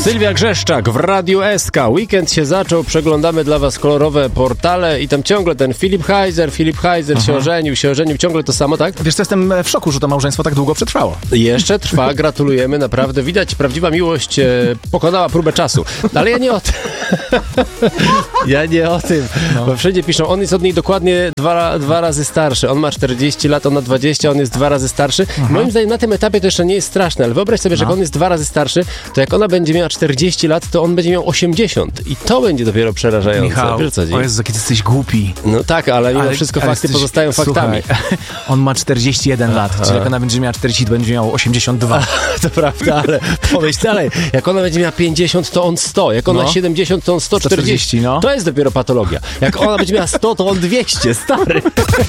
Sylwia Grzeszczak w Radiu SK. Weekend się zaczął, przeglądamy dla was kolorowe portale i tam ciągle ten Filip Heiser się ożenił, ciągle to samo, tak? Wiesz co, jestem w szoku, że to małżeństwo tak długo przetrwało. Jeszcze trwa, gratulujemy, naprawdę widać, prawdziwa miłość pokonała próbę czasu. Ale ja nie o tym. Bo wszędzie piszą, on jest od niej dokładnie dwa razy starszy. On ma 40 lat, ona 20, on jest 2 razy starszy. Moim zdaniem na tym etapie to jeszcze nie jest straszne, ale wyobraź sobie, że jak on jest 2 razy starszy, to jak ona będzie miała 40 lat, to on będzie miał 80. I to będzie dopiero przerażające. Michał, wiesz co, o Jezu, jaki ty jesteś głupi. No tak, ale mimo wszystko fakty pozostają faktami. Słuchaj, on ma 41 lat, czyli jak ona będzie miała 40, to będzie miał 82. To prawda, ale pomyśl dalej. Jak ona będzie miała 50, to on 100. Jak ona 70, to on 140. 140, no. To jest dopiero patologia. Jak ona będzie miała 100, to on 200, stary.